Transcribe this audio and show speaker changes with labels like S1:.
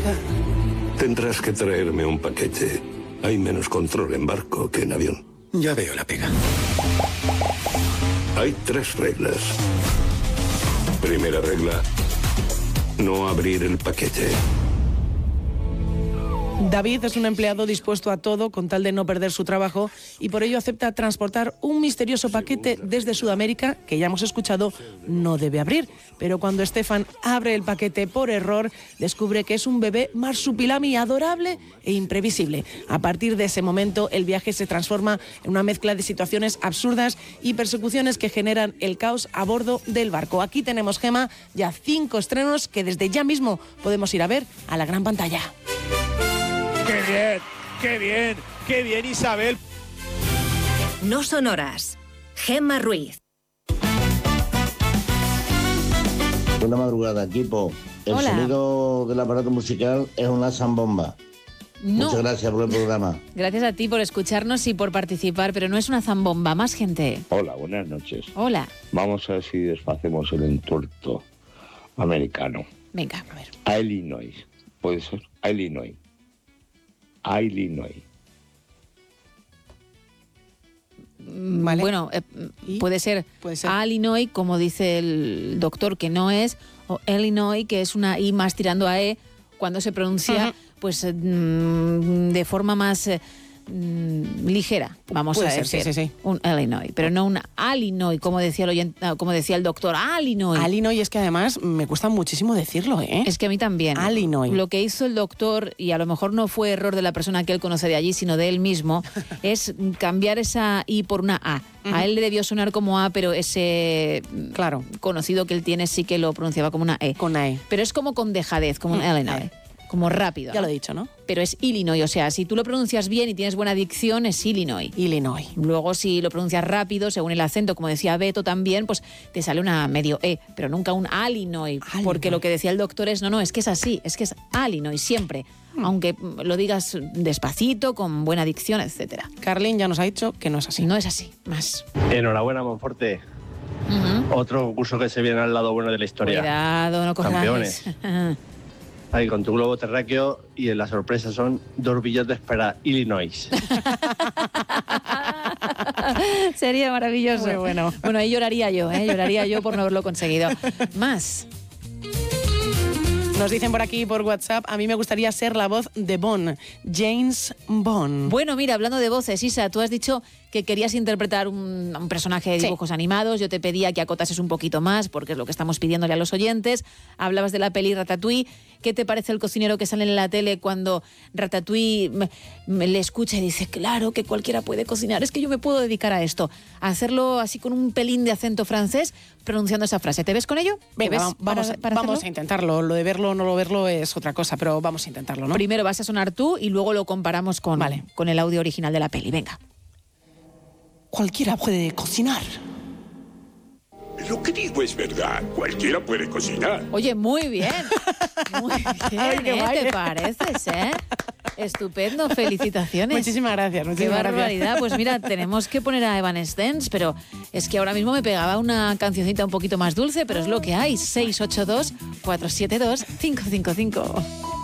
S1: pega. Tendrás que traerme un paquete. Hay menos control en barco que en avión.
S2: Ya veo la pega.
S1: Hay 3 reglas. Primera regla: no abrir el paquete.
S3: David es un empleado dispuesto a todo con tal de no perder su trabajo y por ello acepta transportar un misterioso paquete desde Sudamérica que ya hemos escuchado no debe abrir. Pero cuando Estefan abre el paquete por error, descubre que es un bebé marsupilami adorable e imprevisible. A partir de ese momento, el viaje se transforma en una mezcla de situaciones absurdas y persecuciones que generan el caos a bordo del barco. Aquí tenemos, Gema, ya 5 estrenos que desde ya mismo podemos ir a ver a la gran pantalla.
S4: ¡Qué bien! ¡Qué bien! ¡Qué bien, Isabel!
S5: No son horas. Gemma Ruiz.
S6: Buena madrugada, equipo. El
S7: Hola.
S6: sonido del aparato musical es una zambomba.
S7: No.
S6: Muchas gracias por el programa.
S7: Gracias a ti por escucharnos y por participar, pero no es una zambomba, más gente.
S8: Hola, buenas noches.
S7: Hola.
S8: Vamos a ver si deshacemos el entuerto americano.
S7: Venga, a ver.
S8: A Illinois. ¿Puede ser? A Illinois. A Illinois.
S3: Vale.
S7: Bueno, puede ser a Illinois, como dice el doctor, que no es, o Illinois, que es una I más tirando a E, cuando se pronuncia pues de forma más ligera, vamos
S3: Puede
S7: a
S3: ser,
S7: decir.
S3: sí.
S7: Un Illinois, pero no un Illinois, como decía como decía el doctor, Illinois.
S3: Illinois es que además me cuesta muchísimo decirlo, ¿eh?
S7: Es que a mí también.
S3: Illinois.
S7: Lo que hizo el doctor, y a lo mejor no fue error de la persona que él conoce de allí, sino de él mismo, es cambiar esa I por una A. A él le debió sonar como A, pero ese conocido que él tiene sí que lo pronunciaba como una E.
S3: Con una E.
S7: Pero es como con dejadez, como un Illinois. Como rápido.
S3: Ya
S7: ¿no?
S3: lo he dicho, ¿no?
S7: Pero es Illinois, o sea, si tú lo pronuncias bien y tienes buena dicción, es Illinois.
S3: Illinois.
S7: Luego, si lo pronuncias rápido, según el acento, como decía Beto también, pues te sale una medio E, pero nunca un Illinois. Porque lo que decía el doctor es, no, es que es así, es que es Illinois, siempre. Aunque lo digas despacito, con buena dicción, etcétera.
S3: Carlin ya nos ha dicho que no es así.
S7: No es así, más.
S9: Enhorabuena, Monforte. Otro concurso que se viene al lado bueno de la historia.
S7: Cuidado, no cojas.
S9: Campeones. Ahí con tu globo terráqueo y la sorpresa son 2 billetes para Illinois.
S7: Sería maravilloso.
S3: Muy bueno.
S7: Bueno, ahí lloraría yo por no haberlo conseguido. Más.
S3: Nos dicen por aquí, por WhatsApp, a mí me gustaría ser la voz de Bond, James Bond.
S7: Bueno, mira, hablando de voces, Isa, tú has dicho que querías interpretar un personaje de dibujos animados. Yo te pedía que acotases un poquito más, porque es lo que estamos pidiéndole a los oyentes. Hablabas de la peli Ratatouille. ¿Qué te parece el cocinero que sale en la tele cuando Ratatouille le escucha y dice, claro, que cualquiera puede cocinar, es que yo me puedo dedicar a esto? A hacerlo así con un pelín de acento francés, pronunciando esa frase. ¿Te ves con ello?
S3: Venga, vamos a intentarlo. Lo de verlo o no lo verlo es otra cosa, pero vamos a intentarlo, ¿no?
S7: Primero vas a sonar tú y luego lo comparamos con el audio original de la peli. Venga.
S3: Cualquiera puede cocinar.
S10: Lo que digo es verdad. Cualquiera puede cocinar.
S7: Oye, muy bien. Muy bien,
S3: Ay, qué guay.
S7: ¿te pareces, Estupendo, felicitaciones.
S3: Muchísimas gracias.
S7: Qué barbaridad. Pues mira, tenemos que poner a Evanescence, pero es que ahora mismo me pegaba una cancioncita un poquito más dulce, pero es lo que hay. 682-472-555.